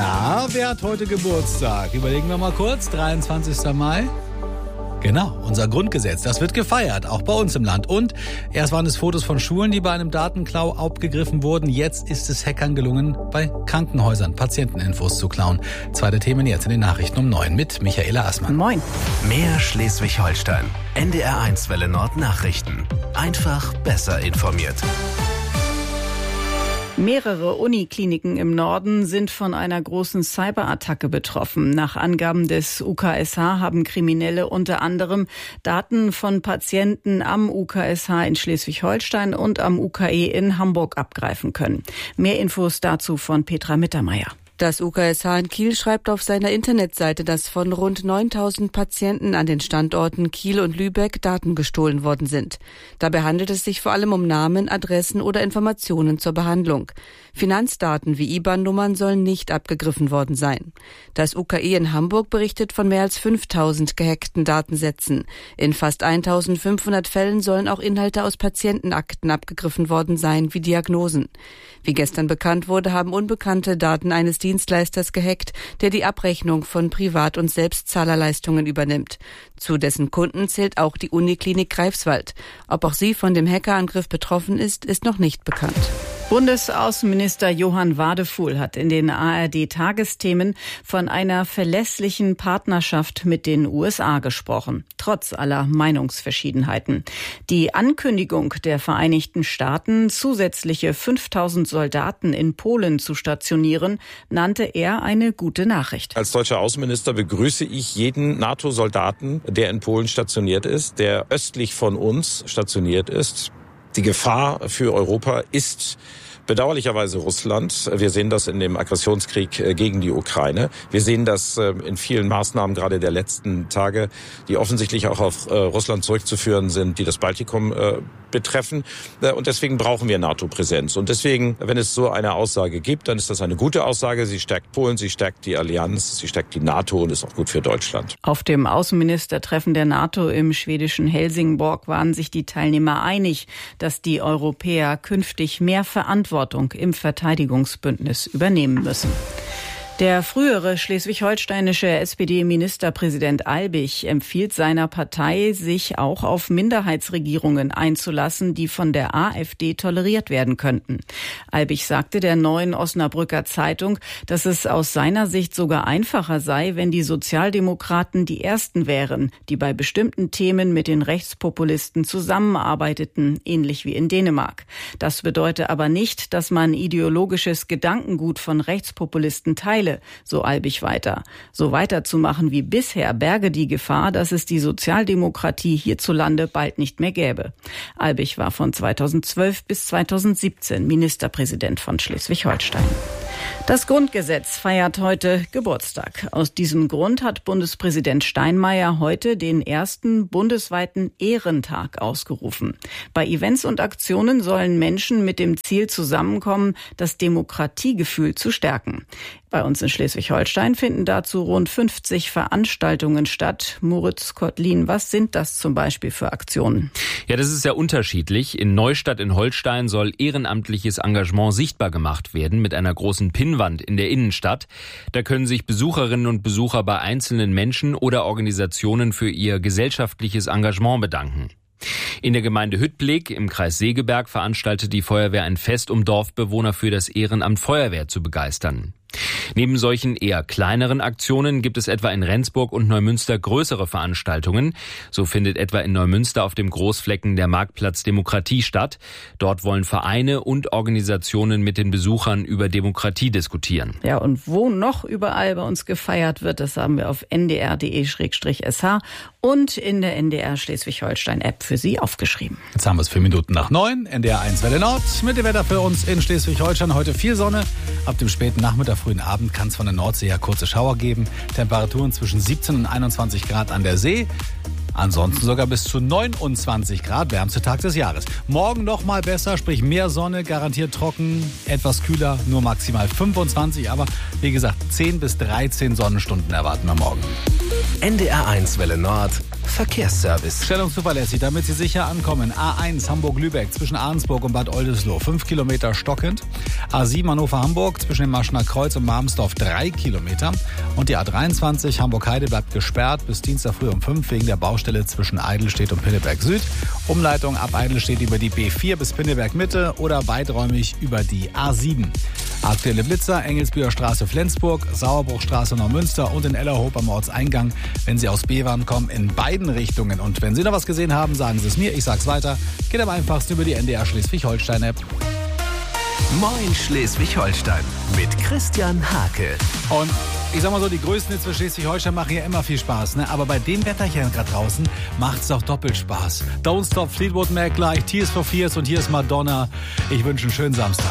Na, wer hat heute Geburtstag? Überlegen wir mal kurz. 23. Mai. Genau, unser Grundgesetz. Das wird gefeiert, auch bei uns im Land. Und erst waren es Fotos von Schulen, die bei einem Datenklau aufgegriffen wurden. Jetzt ist es Hackern gelungen, bei Krankenhäusern Patienteninfos zu klauen. Zweite Themen jetzt in den Nachrichten um 9 mit Michaela Assmann. Moin. Mehr Schleswig-Holstein. NDR1 Welle Nord Nachrichten. Einfach besser informiert. Mehrere Unikliniken im Norden sind von einer großen Cyberattacke betroffen. Nach Angaben des UKSH haben Kriminelle unter anderem Daten von Patienten am UKSH in Schleswig-Holstein und am UKE in Hamburg abgreifen können. Mehr Infos dazu von Petra Mittermeier. Das UKSH in Kiel schreibt auf seiner Internetseite, dass von rund 9.000 Patienten an den Standorten Kiel und Lübeck Daten gestohlen worden sind. Dabei handelt es sich vor allem um Namen, Adressen oder Informationen zur Behandlung. Finanzdaten wie IBAN-Nummern sollen nicht abgegriffen worden sein. Das UKE in Hamburg berichtet von mehr als 5.000 gehackten Datensätzen. In fast 1.500 Fällen sollen auch Inhalte aus Patientenakten abgegriffen worden sein, wie Diagnosen. Wie gestern bekannt wurde, haben Unbekannte Daten eines Dienstleisters gehackt, der die Abrechnung von Privat- und Selbstzahlerleistungen übernimmt. Zu dessen Kunden zählt auch die Uniklinik Greifswald. Ob auch sie von dem Hackerangriff betroffen ist, ist noch nicht bekannt. Bundesaußenminister Johann Wadefuhl hat in den ARD-Tagesthemen von einer verlässlichen Partnerschaft mit den USA gesprochen, trotz aller Meinungsverschiedenheiten. Die Ankündigung der Vereinigten Staaten, zusätzliche 5.000 Soldaten in Polen zu stationieren, nannte er eine gute Nachricht. Als deutscher Außenminister begrüße ich jeden NATO-Soldaten, der in Polen stationiert ist, der östlich von uns stationiert ist. Die Gefahr für Europa ist bedauerlicherweise Russland. Wir sehen das in dem Aggressionskrieg gegen die Ukraine. Wir sehen das in vielen Maßnahmen gerade der letzten Tage, die offensichtlich auch auf Russland zurückzuführen sind, die das Baltikum betreffen. Und deswegen brauchen wir NATO-Präsenz. Und deswegen, wenn es so eine Aussage gibt, dann ist das eine gute Aussage. Sie stärkt Polen, sie stärkt die Allianz, sie stärkt die NATO und ist auch gut für Deutschland. Auf dem Außenministertreffen der NATO im schwedischen Helsingborg waren sich die Teilnehmer einig, dass die Europäer künftig mehr Verantwortung im Verteidigungsbündnis übernehmen müssen. Der frühere schleswig-holsteinische SPD-Ministerpräsident Albig empfiehlt seiner Partei, sich auch auf Minderheitsregierungen einzulassen, die von der AfD toleriert werden könnten. Albig sagte der Neuen Osnabrücker Zeitung, dass es aus seiner Sicht sogar einfacher sei, wenn die Sozialdemokraten die Ersten wären, die bei bestimmten Themen mit den Rechtspopulisten zusammenarbeiteten, ähnlich wie in Dänemark. Das bedeute aber nicht, dass man ideologisches Gedankengut von Rechtspopulisten teile, so Albig weiter. So weiterzumachen wie bisher berge die Gefahr, dass es die Sozialdemokratie hierzulande bald nicht mehr gäbe. Albig war von 2012 bis 2017 Ministerpräsident von Schleswig-Holstein. Das Grundgesetz feiert heute Geburtstag. Aus diesem Grund hat Bundespräsident Steinmeier heute den ersten bundesweiten Ehrentag ausgerufen. Bei Events und Aktionen sollen Menschen mit dem Ziel zusammenkommen, das Demokratiegefühl zu stärken. Bei uns in Schleswig-Holstein finden dazu rund 50 Veranstaltungen statt. Moritz Kottlin, was sind das zum Beispiel für Aktionen? Ja, das ist sehr unterschiedlich. In Neustadt in Holstein soll ehrenamtliches Engagement sichtbar gemacht werden mit einer großen Pinnwand in der Innenstadt. Da können sich Besucherinnen und Besucher bei einzelnen Menschen oder Organisationen für ihr gesellschaftliches Engagement bedanken. In der Gemeinde Hüttblik im Kreis Segeberg veranstaltet die Feuerwehr ein Fest, um Dorfbewohner für das Ehrenamt Feuerwehr zu begeistern. Neben solchen eher kleineren Aktionen gibt es etwa in Rendsburg und Neumünster größere Veranstaltungen. So findet etwa in Neumünster auf dem Großflecken der Marktplatz Demokratie statt. Dort wollen Vereine und Organisationen mit den Besuchern über Demokratie diskutieren. Ja, und wo noch überall bei uns gefeiert wird, das haben wir auf ndr.de/sh und in der NDR Schleswig-Holstein-App für Sie aufgeschrieben. Jetzt haben wir es 4 Minuten nach 9. NDR1 Welle Nord mit dem Wetter für uns in Schleswig-Holstein. Heute viel Sonne. Ab dem späten Nachmittag, frühen Abend kann es von der Nordsee her kurze Schauer geben. Temperaturen zwischen 17 und 21 Grad an der See. Ansonsten sogar bis zu 29 Grad, wärmste Tag des Jahres. Morgen noch mal besser, sprich mehr Sonne, garantiert trocken, etwas kühler, nur maximal 25. Aber wie gesagt, 10 bis 13 Sonnenstunden erwarten wir morgen. NDR1 Welle Nord, Verkehrsservice. Stellung zuverlässig, damit Sie sicher ankommen. A1 Hamburg-Lübeck zwischen Ahrensburg und Bad Oldesloe 5 Kilometer stockend. A7 Hannover-Hamburg zwischen dem Maschener Kreuz und Marmsdorf 3 Kilometer. Und die A23 Hamburg-Heide bleibt gesperrt bis Dienstag früh um 5 wegen der Baustelle zwischen Eidelstedt und Pinneberg Süd. Umleitung ab Eidelstedt über die B4 bis Pinneberg Mitte oder weiträumig über die A7. Aktuelle Blitzer, Engelsbüher Straße Flensburg, Sauerbruchstraße Neumünster und in Ellerhoop am Ortseingang, wenn Sie aus Bevern kommen, in beiden Richtungen. Und wenn Sie noch was gesehen haben, sagen Sie es mir, ich sag's weiter. Geht am einfachsten über die NDR Schleswig-Holstein-App. Moin Schleswig-Holstein mit Christian Hake. Und ich sag mal so, die größten Hits für Schleswig-Holstein machen ja immer viel Spaß, ne? Aber bei dem Wetterchen gerade draußen macht's doch doppelt Spaß. Don't Stop, Fleetwood Mac gleich, Tears for Fears und hier ist Madonna. Ich wünsche einen schönen Samstag.